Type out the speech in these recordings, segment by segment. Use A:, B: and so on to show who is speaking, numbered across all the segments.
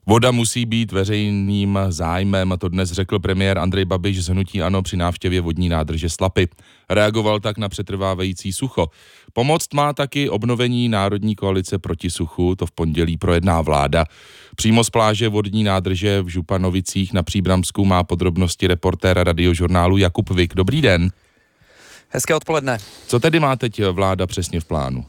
A: Voda musí být veřejným zájmem, to dnes řekl premiér Andrej Babiš z hnutí ANO při návštěvě vodní nádrže Slapy. Reagoval tak na přetrvávající sucho. Pomoct má taky obnovení Národní koalice proti suchu, to v pondělí projedná vláda. Přímo z pláže vodní nádrže v Županovicích na Příbramsku má podrobnosti reportér Radiožurnálu Jakub Vik. Dobrý den.
B: Hezké odpoledne.
A: Co tedy má teď vláda přesně v plánu?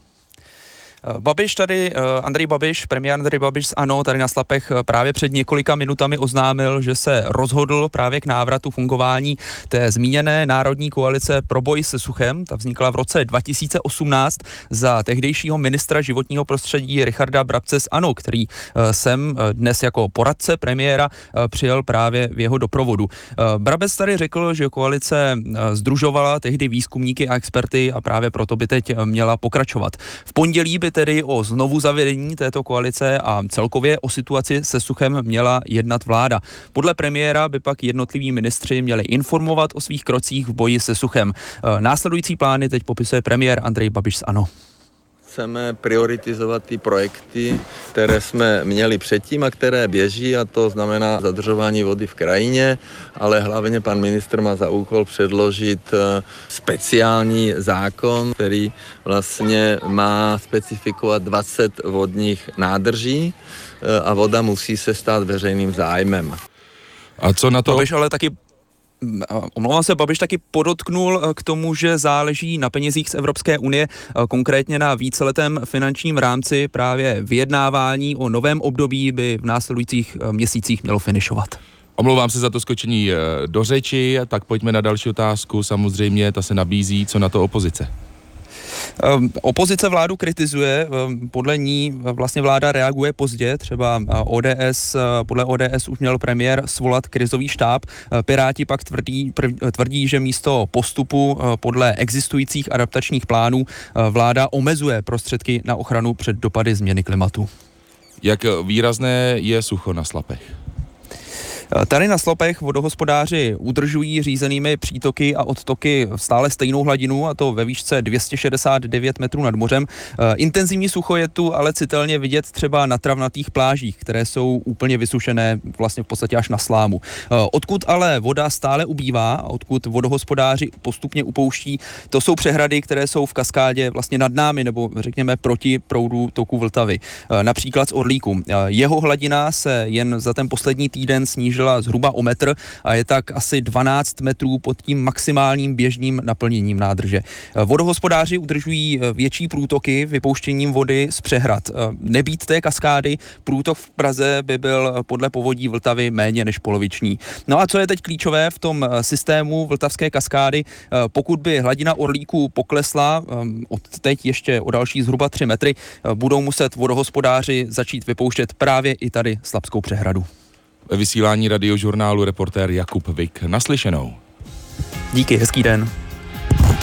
B: Premiér Andrej Babiš z ANO tady na Slapech právě před několika minutami oznámil, že se rozhodl právě k návratu fungování té zmíněné Národní koalice pro boj se suchem. Ta vznikla v roce 2018 za tehdejšího ministra životního prostředí Richarda Brabce z ANO, který sem dnes jako poradce premiéra přijel právě v jeho doprovodu. Brabec tady řekl, že koalice sdružovala tehdy výzkumníky a experty a právě proto by teď měla pokračovat. V pondělí by tedy o znovu zavedení této koalice a celkově o situaci se suchem měla jednat vláda. Podle premiéra by pak jednotliví ministři měli informovat o svých krocích v boji se suchem. Následující plány teď popisuje premiér Andrej Babiš z ANO.
C: Chceme prioritizovat ty projekty, které jsme měli předtím a které běží, a to znamená zadržování vody v krajině, ale hlavně pan ministr má za úkol předložit speciální zákon, který vlastně má specifikovat 20 vodních nádrží a voda musí se stát veřejným zájmem.
A: A co na to?
B: Babiš taky podotknul k tomu, že záleží na penězích z Evropské unie, konkrétně na víceletém finančním rámci. Právě vyjednávání o novém období by v následujících měsících mělo finišovat.
A: Omlouvám se za to skočení do řeči, tak pojďme na další otázku. Samozřejmě ta se nabízí, co na to opozice?
B: Opozice vládu kritizuje, podle ní vlastně vláda reaguje pozdě, třeba podle ODS už měl premiér svolat krizový štáb, Piráti pak tvrdí, že místo postupu podle existujících adaptačních plánů vláda omezuje prostředky na ochranu před dopady změny klimatu.
A: Jak výrazné je sucho na Slapech?
B: Tady na Slapech vodohospodáři udržují řízenými přítoky a odtoky stále stejnou hladinu, a to ve výšce 269 metrů nad mořem. Intenzivní sucho je tu ale citelně vidět třeba na travnatých plážích, které jsou úplně vysušené vlastně v podstatě až na slámu. Odkud ale voda stále ubývá a odkud vodohospodáři postupně upouští, to jsou přehrady, které jsou v kaskádě vlastně nad námi, nebo řekněme proti proudu toku Vltavy. Například z Orlíku. Jeho hladina se jen za ten poslední týden snížila zhruba o metr a je tak asi 12 metrů pod tím maximálním běžným naplněním nádrže. Vodohospodáři udržují větší průtoky vypouštěním vody z přehrad. Nebýt té kaskády, průtok v Praze by byl podle povodí Vltavy méně než poloviční. No a co je teď klíčové v tom systému Vltavské kaskády, pokud by hladina Orlíku poklesla od teď ještě o další zhruba 3 metry, budou muset vodohospodáři začít vypouštět právě i tady Slapskou přehradu.
A: Ve vysílání Radiožurnálu reportér Jakub Vik. Naslyšenou.
B: Díky, hezký den.